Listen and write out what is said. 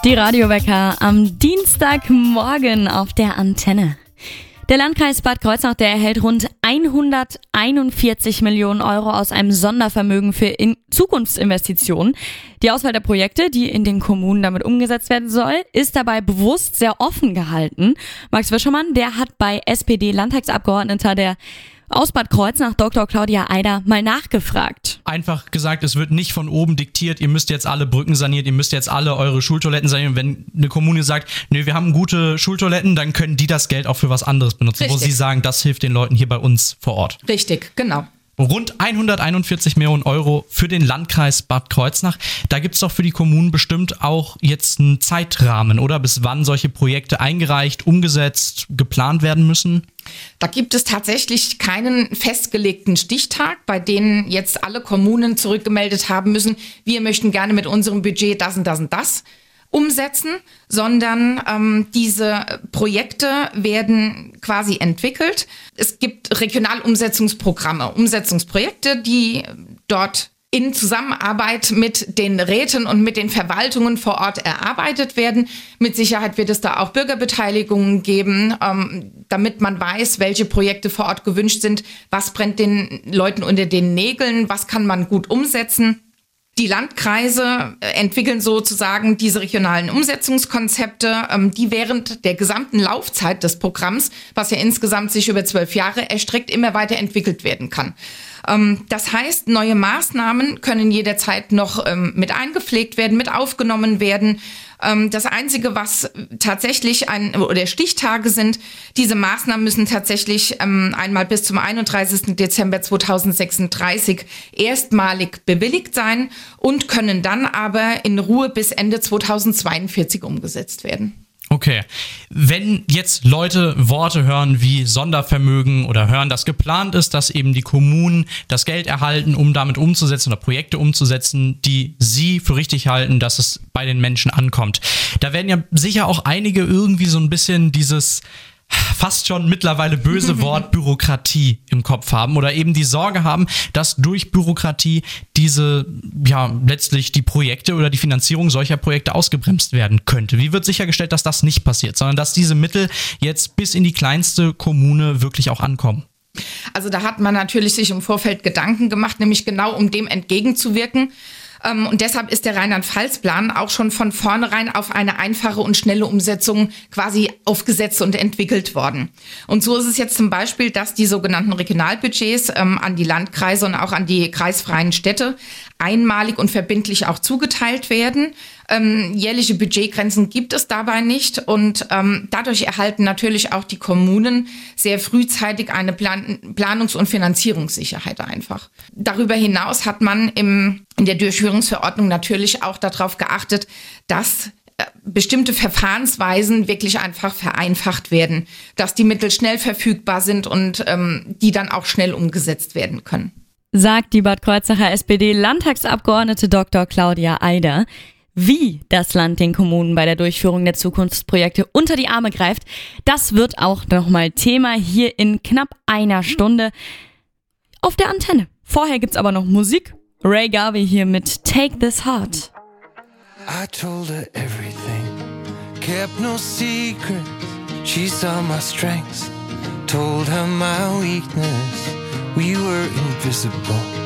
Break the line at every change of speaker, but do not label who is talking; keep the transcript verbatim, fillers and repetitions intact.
Die Radiowecker am Dienstagmorgen auf der Antenne. Der Landkreis Bad Kreuznach, der erhält rund hunderteinundvierzig Millionen Euro aus einem Sondervermögen für in- Zukunftsinvestitionen. Die Auswahl der Projekte, die in den Kommunen damit umgesetzt werden soll, ist dabei bewusst sehr offen gehalten. Max Wischermann, der hat bei S P D-Landtagsabgeordneter der aus Bad Kreuznach, Doktor Claudia Eider, mal nachgefragt.
Einfach gesagt, es wird nicht von oben diktiert, ihr müsst jetzt alle Brücken sanieren, ihr müsst jetzt alle eure Schultoiletten sanieren. Wenn eine Kommune sagt, nö, wir haben gute Schultoiletten, dann können die das Geld auch für was anderes benutzen, Richtig. Wo sie sagen, das hilft den Leuten hier bei uns vor Ort.
Richtig, genau.
Rund hunderteinundvierzig Millionen Euro für den Landkreis Bad Kreuznach. Da gibt's doch für die Kommunen bestimmt auch jetzt einen Zeitrahmen, oder? Bis wann solche Projekte eingereicht, umgesetzt, geplant werden müssen?
Da gibt es tatsächlich keinen festgelegten Stichtag, bei denen jetzt alle Kommunen zurückgemeldet haben müssen, wir möchten gerne mit unserem Budget das und das und das umsetzen, sondern ähm, diese Projekte werden quasi entwickelt. Es gibt Regionalumsetzungsprogramme, Umsetzungsprojekte, die dort in Zusammenarbeit mit den Räten und mit den Verwaltungen vor Ort erarbeitet werden. Mit Sicherheit wird es da auch Bürgerbeteiligungen geben, ähm, damit man weiß, welche Projekte vor Ort gewünscht sind, was brennt den Leuten unter den Nägeln, was kann man gut umsetzen. Die Landkreise entwickeln sozusagen diese regionalen Umsetzungskonzepte, die während der gesamten Laufzeit des Programms, was ja insgesamt sich über zwölf Jahre erstreckt, immer weiter entwickelt werden kann. Das heißt, neue Maßnahmen können jederzeit noch mit eingepflegt werden, mit aufgenommen werden. Das Einzige, was tatsächlich ein oder Stichtage sind, diese Maßnahmen müssen tatsächlich einmal bis zum einunddreißigsten Dezember zweitausendsechsunddreißig erstmalig bewilligt sein und können dann aber in Ruhe bis Ende zweitausendzweiundvierzig umgesetzt werden.
Okay, wenn jetzt Leute Worte hören wie Sondervermögen oder hören, dass geplant ist, dass eben die Kommunen das Geld erhalten, um damit umzusetzen oder Projekte umzusetzen, die sie für richtig halten, dass es bei den Menschen ankommt. Da werden ja sicher auch einige irgendwie so ein bisschen dieses fast schon mittlerweile böse Wort Bürokratie im Kopf haben oder eben die Sorge haben, dass durch Bürokratie diese, ja, letztlich die Projekte oder die Finanzierung solcher Projekte ausgebremst werden könnte. Wie wird sichergestellt, dass das nicht passiert, sondern dass diese Mittel jetzt bis in die kleinste Kommune wirklich auch ankommen?
Also da hat man natürlich sich im Vorfeld Gedanken gemacht, nämlich genau um dem entgegenzuwirken. Und deshalb ist der Rheinland-Pfalz-Plan auch schon von vornherein auf eine einfache und schnelle Umsetzung quasi aufgesetzt und entwickelt worden. Und so ist es jetzt zum Beispiel, dass die sogenannten Regionalbudgets ähm, an die Landkreise und auch an die kreisfreien Städte einmalig und verbindlich auch zugeteilt werden. Ähm, jährliche Budgetgrenzen gibt es dabei nicht und ähm, dadurch erhalten natürlich auch die Kommunen sehr frühzeitig eine Plan- Planungs- und Finanzierungssicherheit einfach. Darüber hinaus hat man im, in der Durchführungsverordnung natürlich auch darauf geachtet, dass äh, bestimmte Verfahrensweisen wirklich einfach vereinfacht werden, dass die Mittel schnell verfügbar sind und ähm, die dann auch schnell umgesetzt werden können.
Sagt die Bad Kreuznacher S P D-Landtagsabgeordnete Doktor Claudia Eider. Wie das Land den Kommunen bei der Durchführung der Zukunftsprojekte unter die Arme greift, das wird auch nochmal Thema hier in knapp einer Stunde auf der Antenne. Vorher gibt's aber noch Musik. Ray Garvey hier mit Take This Heart.
I told her everything, kept no secrets. She saw my strengths, told her my weakness. We were invisible.